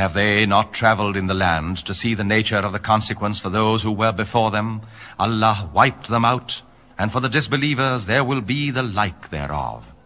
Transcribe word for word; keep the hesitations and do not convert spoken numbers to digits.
Have they not traveled in the land to see the nature of the consequence for those who were before them? Allah wiped them out, and for the disbelievers there will be the like thereof.